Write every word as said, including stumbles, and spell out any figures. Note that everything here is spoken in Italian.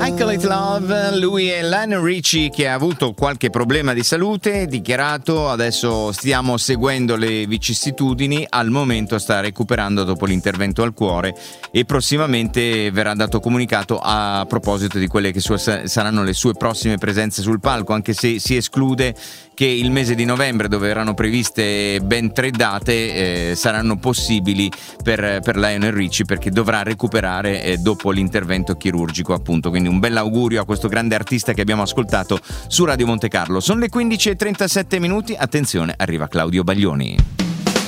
I Call It Love, lui è Lionel Richie che ha avuto qualche problema di salute, dichiarato, adesso stiamo seguendo le vicissitudini, al momento sta recuperando dopo l'intervento al cuore e prossimamente verrà dato comunicato a proposito di quelle che sue, saranno le sue prossime presenze sul palco, anche se si esclude che il mese di novembre, dove erano previste ben tre date, eh, saranno possibili per, per Lionel Richie, perché dovrà recuperare eh, dopo l'intervento chirurgico, appunto. Quindi un bel augurio a questo grande artista che abbiamo ascoltato su Radio Monte Carlo. Sono le quindici e trentasette minuti, attenzione, arriva Claudio Baglioni.